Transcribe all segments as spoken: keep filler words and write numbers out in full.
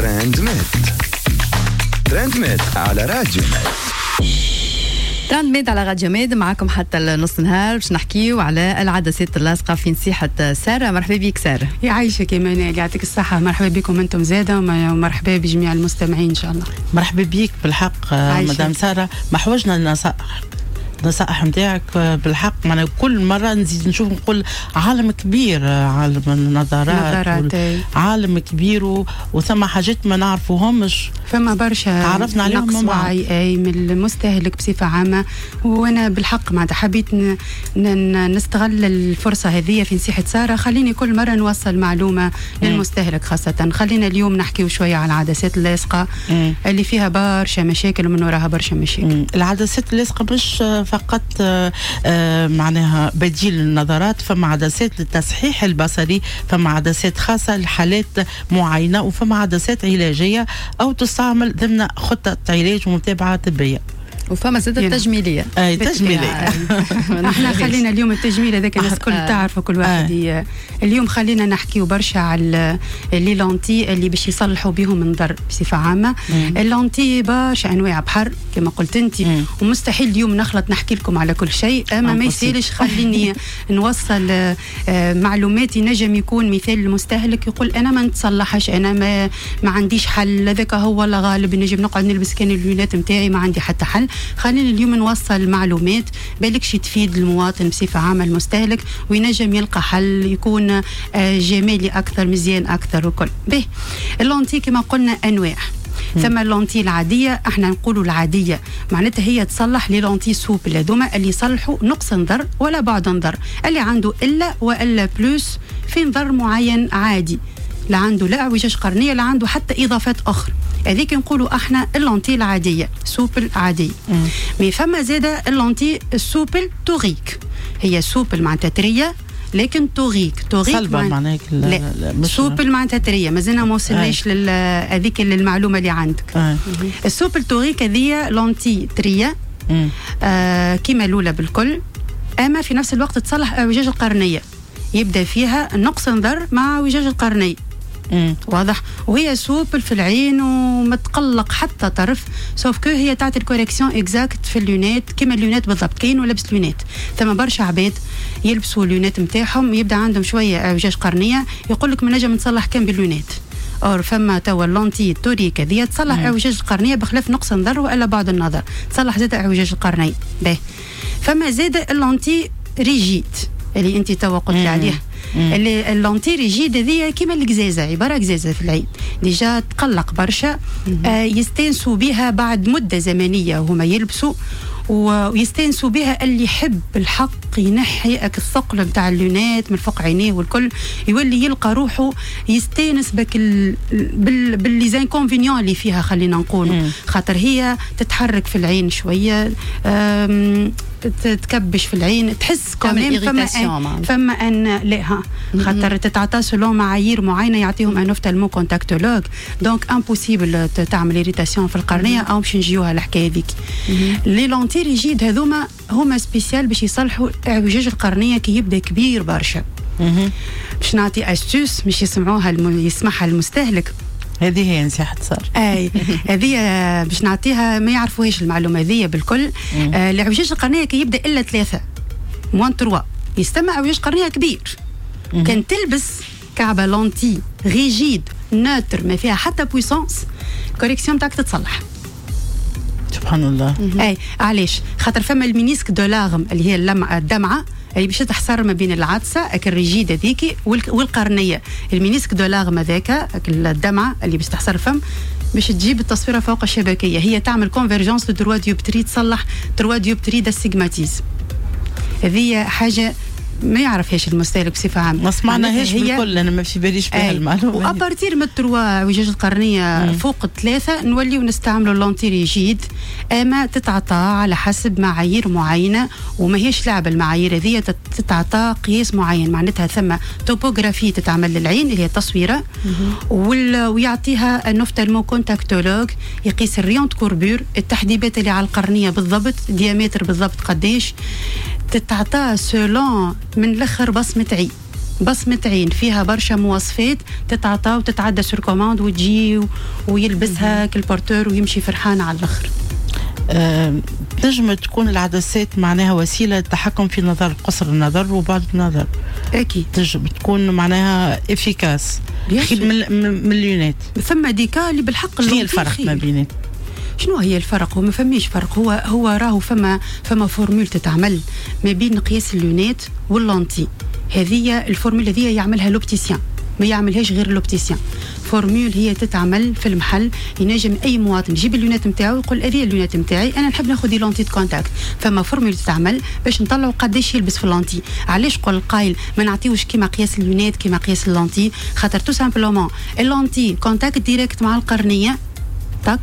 ترند ميت. ترند ميت على راديو ميت. ترند ميد على راديو ميد معكم حتى النص نهار باش نحكيو على العدسات اللاصقه في نصيحه ساره. مرحبا بك ساره. يعيشك يا منال، يعطيك الصحه. مرحبا بكم انتم زاده ومرحبا بجميع المستمعين ان شاء الله. مرحبا بك بالحق مدام ساره. ما حوجنا النصائح النصائح نتاعك بالحق. معنا كل مره نزيد نشوف نقول عالم كبير، عالم النظارات عالم كبير وثم حاجات ما نعرفوهمش، فما برشا تعرفنا عليهم نقص وعي اي من المستهلك بصفه عامه. وانا بالحق معناتها حبيت ن... ن... نستغل الفرصه هذه في نصيحه ساره. خليني كل مره نوصل معلومه م. للمستهلك خاصه. خلينا اليوم نحكيو شويه على العدسات اللاصقه م. اللي فيها برشا مشاكل ومن وراها برشا مشاكل. م. العدسات اللاصقه مش فقط آه آه معناها بديل للنظارات، فما عدسات للتصحيح البصري، فما عدسات خاصه لحالات معينه، وفما عدسات علاجيه او تستعمل ضمن خطه علاج ومتابعه طبيه، وفما زادة التجميليه. اي تجميليه. احنا خلينا اليوم التجميل هذاك الناس الكل تعرف وكل واحد آه. اليوم خلينا نحكيو برشا على لي لونتي اللي باش يصلحوا بهم النظر بصفه عامه. اللونتي برشا انواع بحر كما قلت انت، ومستحيل اليوم نخلط نحكي لكم على كل شيء، اما ما يسالش خليني نوصل آه معلومات ينجم يكون مثال المستهلك يقول انا ما نتصلحش، انا ما ما عنديش حل، هذاك هو ولا غالب نجم نقعد نلبس كان اللونات نتاعي ما عندي حتى حل. خلينا اليوم نوصل معلومات بالكش تفيد المواطن بصفة عامة المستهلك، وينجم يلقى حل يكون جمالي أكثر مزيان أكثر وكل به. اللونتي كما قلنا أنواع. ثم اللونتي العادية، احنا نقولوا العادية معناتها هي تصلح لي لونتي سوبل هذوما اللي يصلحوا نقص نظر ولا بعد نظر، اللي عنده إلا وإلا بلوس في نظر معين عادي، لا عنده لا اعوجاج قرنيه لا عنده حتى اضافات اخرى، هذيك نقولوا احنا اللونتي العاديه سوبل عاديه. مي فما زاده اللونتي السوبل توغيك، هي سوبل معناتها تريه لكن توغيك توغيك صلبه معناها لا سوبل معناتها تريه. مازلنا ما وصلناش لهذيك المعلومه اللي عندك. آه. السوبل توغيك هذه لونتي تريه آه كيما الاولى بالكل، اما في نفس الوقت تصلح اعوجاج القرنيه، يبدا فيها نقص نظر مع اعوجاج القرنيه. مم. واضح. وهي سوبل في العين ومتقلق حتى طرف، سوف كو هي تعطي الكوريكسيون اكزاكت في اللونات كما اللونات بالضبط. كاين ولبس لونات، ثم برشا عباد يلبسوا اللونات نتاعهم يبدا عندهم شويه اعوجاج قرنيه، يقول لك ما نجم نصلح كان باللونات. اور فما توا اللونتي توريك هذه تصلح اعوجاج القرنيه بخلاف نقص النظر والا بعد النظر، تصلح زاد اعوجاج القرنيه. باهي. فما زاد اللونتي ريجيد اللي انت توا قلت عليه، اللي اللونتي ريجيد هذه كيما القزازه، عباره قزازه في العين ديجا تقلق برشا. آه يستانسوا بها بعد مده زمنيه وهما يلبسوا، ويستانسوا بها اللي يحب الحق ينحي الثقل نتاع اللونات من فوق عينيه والكل، يولي يلقى روحه يستانس بك بال باللي زانكونفينيون اللي فيها خلينا نقول، خاطر هي تتحرك في العين شويه، تتكبش في العين، تحس كمان فما أن فما ان لا خاطر تتعطى سلون معايير معينه يعطيهم ان اوفتالمو كونتاكتولوج، دونك امبوسيبل تعمل إيريتاسيون في القرنيه او باش نجيوها الحكايه هذيك. لي لونتي ريجيد هذوما هما سبيسيال باش يصلحوا اعوجاج القرنيه كي يبدا كبير برشا. باش نعطي استوس باش يسمعوها الم... يسمعها المستهلك. هذه هي نصيحة صار. اي هذه باش نعطيها ما يعرفوهاش المعلومه هذه بالكل. آه الاعوجاج القرنيه كي يبدا الا ثلاثه موان تروا يستمع اعوجاج قرنيه كبير. مم. كان تلبس كعبه لونتي ريجيد نوتر ما فيها حتى بويسونس، كوريكسيون تاعك تتصلح. سبحان الله. مم. اي علاش؟ خاطر فما المينيسك دو لاغم اللي هي اللمعه الدمعه اللي باش تحصر ما بين العدسه الريجيد هذيك والقرنيه. المينيسك دو لاغم هذاك الدمعه اللي باش تحصر الفم باش تجيب التصويره فوق الشبكيه، هي تعمل كونفرجنس لدروا ديوبتري، تصلح دروا ديوبتري داستيغماتيزم. هذه حاجه ما يعرفهاش المستهلك بصفه عامه، ما سمعناهاش بالكل، انا ما في باليش بها المعلومه. وابارتير من التروا اعوجاج القرنيه فوق الثلاثه نوليو نستعملوا لونتي ريجيد، اما تتعطى على حسب معايير معينه، وماهيش لعبه المعايير هذه، تتعطى قياس معين، معناتها ثم توبوغرافي تتعمل للعين اللي هي التصويره، ويعطيها النوفتالمو كونتاكتولوج يقيس الريونت كوربور، التحديبات اللي على القرنيه بالضبط، ديامتر بالضبط قديش، تتعطى سولون من الاخر بصمه عين. بصمة عين فيها برشا مواصفات تتعطى وتتعدى سور كوماند وتجي ويلبسها كالبورتور ويمشي فرحان على الاخر. أه، تنجم تكون العدسات معناها وسيلة للتحكم في نظر قصر النظر وبعد النظر. أكيد تنجم تكون معناها افيكاس خير من, من اللونات. ثم ديكا اللي بالحق شنو هي الفرق ما بينات؟ شنو هي الفرق؟ هو ما فماش فرق، هو هو راهو فما فما فورمول تتعمل ما بين قياس اللونات واللونتي. هذه الفورمول هذه يعملها لوبتيسيان، ما يعملهاش غير لوبتيسيان. فورمول هي تتعمل في المحل، ينجم اي مواطن يجيب اللونات نتاعو يقول هذه اللونات نتاعي انا نحب ناخذ دي لونتي كونتاكت. فما فورمول تتعمل باش نطلعوا قداش يلبس في اللونتي. علاش قول القايل ما نعطيوش كيما قياس اللونات كيما قياس اللونتي؟ خاطر تو سامبلومون اللونتي كونتاكت ديريكت مع القرنيه تاك،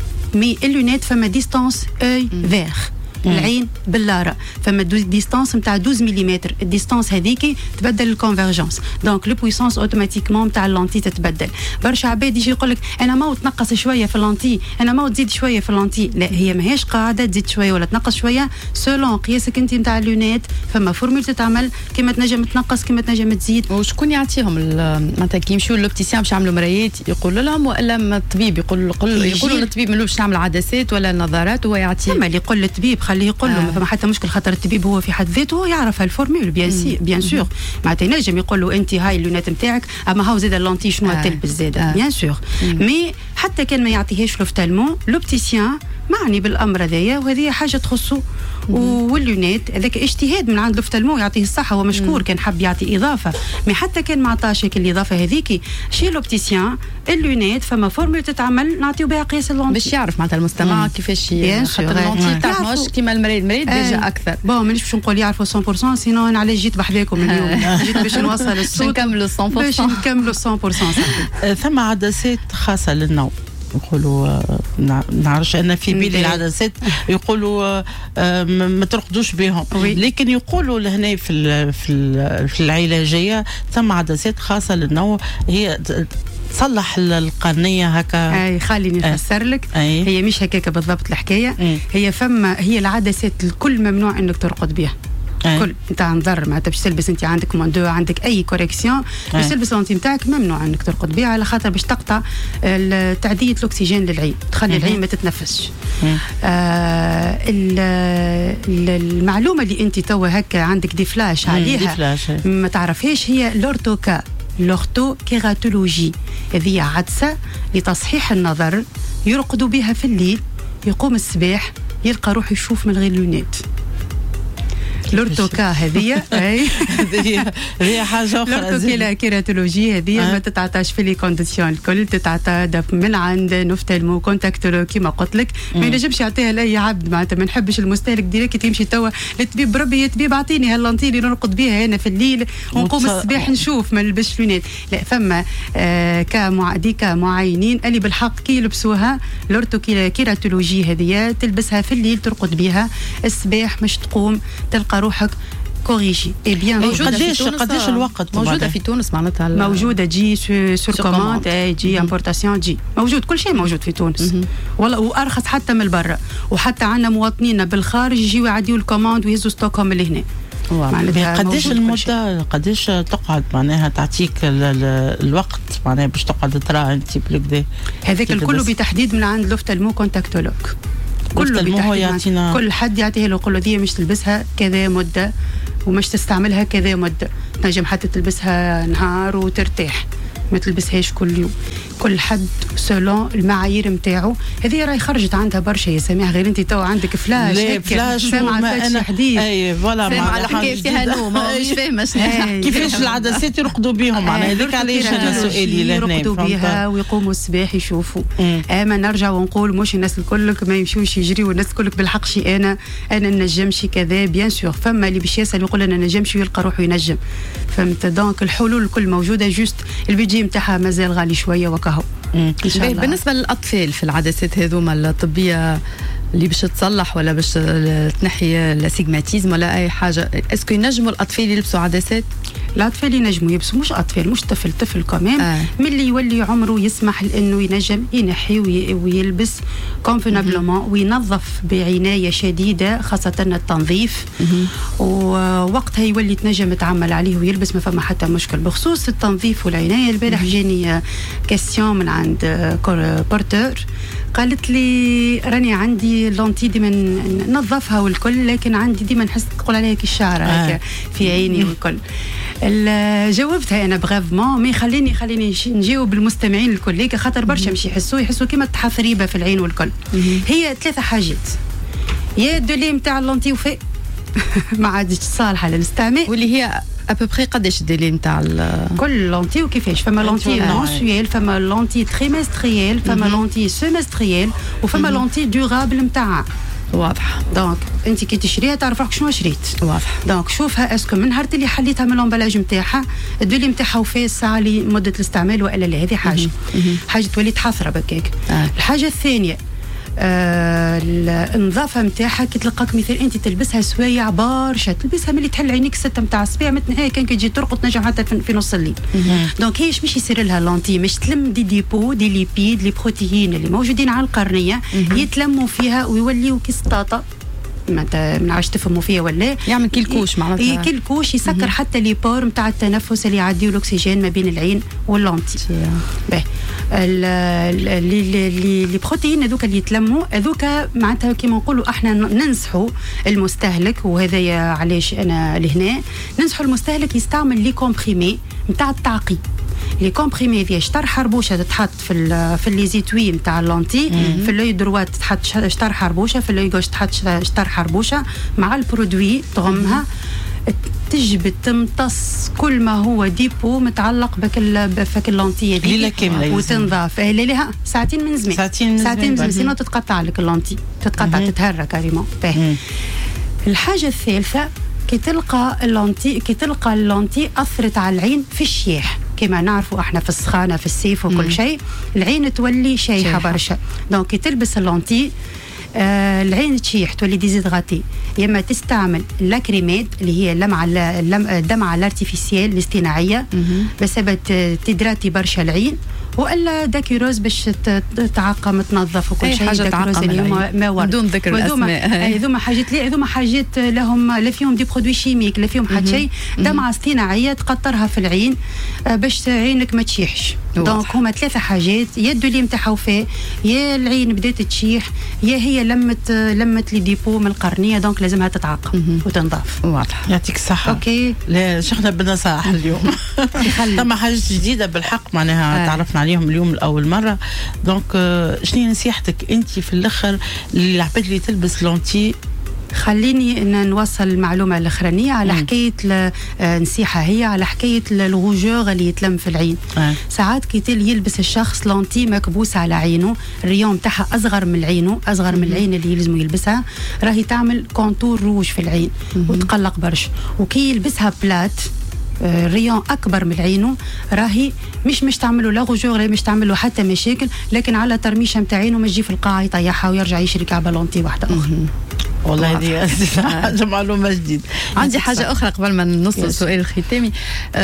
مي اللونات فما ديستانس اوي فيغ العين باللارة، فما ديستانس نتاع اثناشر ملم. الديستانس هذيك تبدل الكونفرجنس، دونك لو بويسونس اوتوماتيكمون نتاع اللونتي تتبدل. برشا عباد يجي يقول لك انا ما تنقص شويه في اللونتي، انا ما تزيد شويه في اللونتي. لا، هي ماهيش قاعده تزيد شويه ولا تنقص شويه، سولون قياسك انت نتاع اللونات. فما فورمول تتعمل كيما تنجم تنقص كيما تنجم تزيد. وشكون يعطيهم معناتها كي يمشيو للوبتيسيان باش يعملوا مرايات يقولوا لهم، والا الطبيب يقول يقول يقولوا للطبيب ملوش نعمل عدسات ولا نظارات وهو يعطيه؟ اما اللي يقول للطبيب خليه يقول له، ما فما حتى مشكل، خاطر الطبيب هو في حد ذاته يعرف الفورمول بيان سي بيان سور. معناتها ينجم يقول له انت هاي اللونات نتاعك، اما هاو زاد اللونتي شنو آه. تلبس زاد آه. بيان سور. مي حتى كان ما يعطيهاش لوفتالمون لوبتيسيان معني بالامر هذايا، وهذه حاجه تخصه. واللونات هذاك اجتهاد من عند لوفتالمون، يعطيه الصحه ومشكور كان حب يعطي اضافه. مي حتى كان ما عطاش هيك الاضافه هذيك شي لوبتيسيان اللونات فما فورمول تتعمل نعطيو بها قياس اللونتي باش يعرف معناتها المستمع كيفاش خاطر اللونتي تاع ماهوش كيما المريض المريض ديجا اكثر. بون مانيش باش نقول يعرفوا مية بالمية، سينو انا علاش جيت بحذاكم اليوم؟ جيت باش نوصل الصوت نكملوا مية بالمية باش نكملوا مية بالمية. ثم عدسات خاصه للنوم يقولوا نعرفش أن في بيل العدسات يقولوا ما ترقدوش بهم، لكن يقولوا لهنا في في العلاجيه ثم عدسات خاصه للنوم هي تصلح القرنيه هكا. اي خليني نفسر لك. أي. هي مش هكاك بالضبط الحكايه. أي. هي فما هي العدسات الكل ممنوع انك ترقد بها. كل نتاع نظر معناتها باش تلبس انت عندك موندو عندك اي كوريكسيون باش تلبس لونتي نتاعك ممنوع انك ترقد بها، على خاطر باش تقطع تعديه الاكسجين للعين، تخلي العين ما تتنفسش. آه المعلومه اللي انت توا هكا عندك دي فلاش عليها ما تعرفهاش، هي لورتوكا لورتو كيراتولوجي. هذه عدسه لتصحيح النظر يرقدوا بها في الليل، يقوم الصباح يلقى روح يشوف من غير لونات. لورتوكا هذه اي هذه حاجه اخرى. لورتوكا كيراتولوجي هذه ما تتعطاش في لي كونديسيون الكل، تتعطى من عند نوفتالمو كونتاكتولو كيما قلت لك. ما ينجمش يعطيها لاي عبد، معناتها ما نحبش المستهلك ديريكت يمشي توا للطبيب بربي يا طبيب اعطيني هاللونتي اللي نرقد بها انا في الليل ونقوم الصباح نشوف ما نلبسش لونات. لا، فما آه كا ديكا معينين اللي بالحق كي يلبسوها لورتوكا كيراتولوجي هذه تلبسها في الليل ترقد بها، الصباح مش تقوم تلقى روحك كوريجي. اي بيان قداش قداش الوقت موجوده في تونس معناتها موجوده جي سور كوموند جي امبورتاسيون جي موجود، كل شيء موجود في تونس والله، وارخص حتى من برا. وحتى عندنا مواطنين بالخارج يجيو يعديو الكوموند ويهزوا ستوكهم اللي هنا. قداش المده قداش تقعد معناها تعطيك الوقت معناها باش تقعد ترى انت بالكدا؟ هذاك الكل بتحديد من عند لوفتالمو كونتاكتولوج. كله يعطينا كل حد يعطيه له يقول له دي مش تلبسها كذا مده ومش تستعملها كذا مده، تنجم حتى تلبسها نهار وترتاح، ما تلبسهاش كل يوم. كل حد سولون المعايير نتاعو. هذه راهي خرجت عندها برشا يا سميح، غير انت تو عندك فلاش لا فلاش سامعه فلاش حديث. اي فوالا على حكايه فيها نوم مش فاهمه كيفاش العدسات يرقدوا بهم. معناها هذيك علاش انا سؤالي لهنا يرقدوا بها ويقوموا الصباح يشوفوا. اما نرجع ونقول مش الناس الكلك ما يمشيوش يجريوا، الناس الكلك بالحق شي انا انا نجمش كذا. بيان سور فما اللي باش يسال يقول انا نجمش ويلقى روحه ينجم، فهمت؟ دونك الحلول الكل موجوده، جوست البيجي نتاعها مازال غالي شويه وكهو. بالنسبه للاطفال في العدسات هذوما الطبيه اللي باش تصلح ولا باش تنحي الاسيغماتيزم ولا اي حاجه. اسكو ينجموا الاطفال يلبسوا عدسات؟ الاطفال ينجموا يلبسوا، مش اطفال، مش طفل طفل كمان آه. من اللي يولي عمره يسمح لانه ينجم ينحي ويلبس كونفينابلومون وينظف بعنايه شديده، خاصه التنظيف، ووقتها يولي تنجم تعمل عليه ويلبس، ما فما حتى مشكل. بخصوص التنظيف والعنايه، البارح جاني كاستيون من عند بورتور، قالت لي راني عندي لونتي ديما ننظفها والكل، لكن عندي ديما نحس تقول عليها كي الشعر هكا في عيني والكل. جاوبتها انا بغافمون، مي خليني خليني نجاوب المستمعين الكل، خاطر برشا مش يحسوا يحسوا كيما تحثريبه في العين والكل. هي ثلاثه حاجات: يا الدولي نتاع اللونتي وفاء ما عادش صالحه للاستعمال، واللي هي ابوبري قداش الديلي نتاع كل لونتي وكيفاش؟ فما لونتي مونسويل، فما لونتي تريمستريال، فما لونتي سيمستريال، وفما لونتي دورابل نتاعها. واضح. دونك انت كي تشريها تعرف روحك شنو شريت. واضح. دونك شوفها اسكو من نهار اللي حليتها من الامبلاج نتاعها الدولي نتاعها وفاء الساعه لمده الاستعمال والا لا. هذه حاجه حاجه تولي تحثره بكاك. آه. الحاجه الثانيه آه النظافه نتاعها، كي تلقاك مثال انت تلبسها سوايع برشا، تلبسها ملي تحل عينيك ستة نتاع الصباح، متنهايه كان كي تجي ترقد تنجم حتى في نص الليل. دونك هيش مش يصير لها لونتي، مش تلم دي ديبو دي ليبيد لي بروتيين اللي موجودين على القرنيه يتلموا فيها ويوليوا كيسطاطه، ما نعرفش تفهموا فيها ولا يعمل كلكوش معناتها كلكوش يسكر حتى لي بور نتاع التنفس اللي يعديوا الاكسجين ما بين العين واللونتي. باهي لي بروتين هذوك اللي يتلموا هذوك معناتها كيما نقولوا احنا ننصحوا المستهلك، وهذا علاش انا لهنا ننصحوا المستهلك يستعمل لي كومبريمي نتاع التعقيم. لي كومبريمي ديال شطر حربوشه تتحط في ال في لي زيتوي نتاع اللونتي، في اللوي دروات تحط شطر حربوشه، في اللوي غوش تحط شطر حربوشه مع البرودوي تغمها، تجبد تمتص كل ما هو ديبو متعلق بك بفك اللونتي هذيك وتنضاف لها ساعتين من زمان، ساعتين من ساعتين من زمان سينو تتقطع لك اللونتي، تتقطع تتهرى كاريمون. الحاجه الثالثه كي تلقى اللونتي كي تلقى اللونتي اثرت على العين في الشياح، كما نعرفوا احنا في السخانه في الصيف وكل شيء العين تولي شايحه برشا. دونك كي تلبس اللونتي آه العين تشيح تولي ديزيدغاتي، يا اما تستعمل لاكريميد اللي هي اللمعه الدمعه الارتيفيسيال الاصطناعيه بسبب تدراتي برشا العين، والا داكيروز باش تعقم تنظف وكل شيء. داكيروز اللي هما ما ورد بدون ذكر الاسماء، هذوما حاجات هذوما حاجات لهم لا فيهم دي برودوي شيميك لا فيهم حتى شيء، دمعه اصطناعيه تقطرها في العين باش عينك ما تشيحش. دونك هما ثلاثه حاجات: يا الدولي نتاعها وفاء، يا العين بدات تشيح، يا هي لمت لمت لي ديبو من القرنيه، دونك لازمها تتعقم وتنضاف. واضح. يعطيك الصحه. اوكي. لا شيخنا بنصائح اليوم. ثم حاجات جديده بالحق معناها تعرفنا عليهم اليوم لاول مره. دونك شنو نصيحتك انت في الاخر للعباد اللي تلبس لونتي؟ خليني ان نوصل المعلومه الاخرانيه على حكايه نصيحه هي على حكايه الغوجور اللي يتلم في العين. آه. ساعات كي يلبس الشخص لونتي مكبوسه على عينه، الريون تاعها اصغر من عينه، اصغر من العين اللي يلزم يلبسها، راهي تعمل كونتور روج في العين وتقلق برشا. وكي يلبسها بلات الريون اكبر من عينه، راهي مش مش تعملوا لا غجور مش تعملوا حتى مشاكل، لكن على ترميشه نتاع عينه ما تجي في القاعه يطيحها ويرجع يشري كعبه لونتي واحده اخرى. والله هذه حاجه معلومه جديده. عندي حاجه اخرى قبل ما نوصل السؤال الختامي.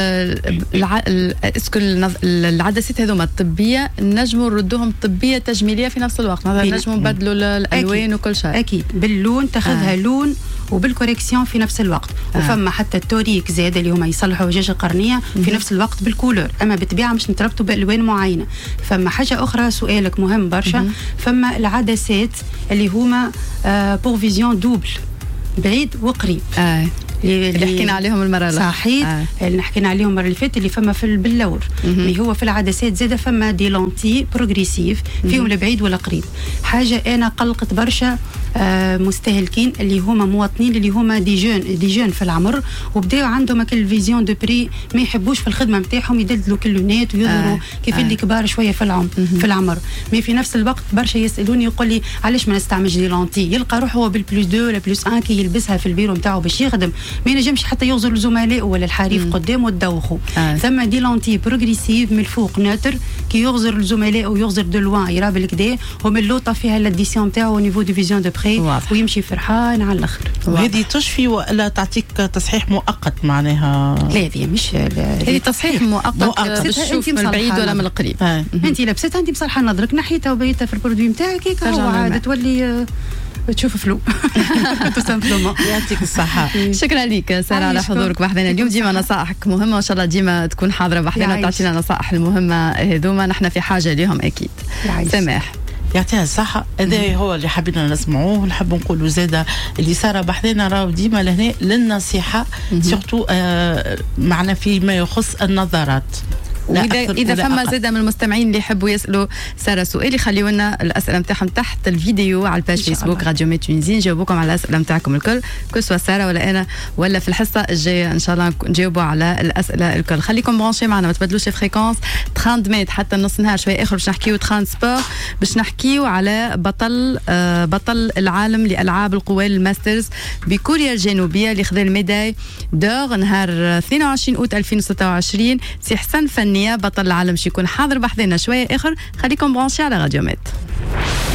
اسكو العدسات هذوما الطبيه نجموا نردوهم طبيه تجميليه في نفس الوقت؟ نجموا نبدلوا الالوان وكل شيء؟ اكيد باللون تاخذها آه. لون وبالكوريكسيون في نفس الوقت. آه. وفما حتى التوريك زاد اللي هما يصلحوا وجاج القرنيه في نفس الوقت بالكولور، اما بالطبيعه مش نتربطوا بالوان معينه. فما حاجه اخرى سؤالك مهم برشا، فما العدسات اللي هما آه بور فيزيون دوبل بعيد وقريب. آه. اللي حكينا عليهم المره اللي صحيح آه. اللي حكينا عليهم المره اللي فاتت اللي فما في باللور، اللي هو في العدسات زاده فما دي لونتي بروغريسيف فيهم البعيد والقريب. حاجه انا قلقت برشا آه مستهلكين اللي هما مواطنين اللي هما دي جون دي جون في العمر، وبداو عندهم كل فيزيون دو بري، ما يحبوش في الخدمه نتاعهم يدلدلوا كل لونات ويظهروا آه. كيف آه. اللي كبار شويه في العمر في العمر. مي في نفس الوقت برشا يسالوني يقول لي علاش ما نستعملش دي لونتي، يلقى روحه هو بالبلوس دو ولا بلوس ان كي يلبسها في البيرو نتاعو باش يخدم ما ينجمش حتى يغزر الزملاء ولا الحريف قدامه تدوخوا. آه. ثم دي لونتي بروغريسيف من الفوق ناتر كي يغزر الزملاء ويغزر دو لوان يرابل كدا ومن اللوطه فيها لاديسيون نتاعو او نيفو دو فيزيون دو بري ويمشي فرحان على الاخر. وهذه تشفي ولا تعطيك تصحيح مؤقت معناها؟ لا هذه مش هذه تصحيح مؤقت, مؤقت. تشوف من بعيد ولا من القريب. آه. انت لبستها انت مصلحه نظرك نحيتها وبيتها في البرودوي نتاعك هيك عاد تولي تشوف فلو. يعطيك الصحة. شكرا لك سارة على حضورك بحذنا اليوم. ديما نصائحك مهمة وإن شاء الله ديما تكون حاضرة بحذنا وتعطينا نصائح المهمة هذوما نحن في حاجة لهم أكيد. سماح يعطيها الصحة. هذا هو اللي حبينا نسمعوه. نحب نقولوا زادة اللي صار بحذنا راهو ديما لهنا للنصيحة سورتو آه معنا فيما يخص النظارات. إذا إذا فما زادة من المستمعين اللي يحبوا يسألوا سارة سؤال يخليوا لنا الأسئلة نتاعهم تحت الفيديو على الباج فيسبوك راديو ميت تونيزي نجاوبوكم على الأسئلة نتاعكم الكل كل سوا سارة ولا أنا ولا في الحصة الجاية إن شاء الله نجاوبوا على الأسئلة الكل. خليكم برانشي معنا ما تبدلوش الفريكونس ثلاثين متر حتى نص نهار شوية آخر باش نحكيو ثلاثين سبور باش نحكيو على بطل آه بطل العالم لألعاب القوى الماسترز بكوريا الجنوبية اللي خذا الميداي دور نهار اثنين وعشرين أوت ألفين وستة وعشرين سي حسن فني بطل العالم شي يكون حاضر بحذنا شويه اخر. خليكم برانشي على راديو ميت.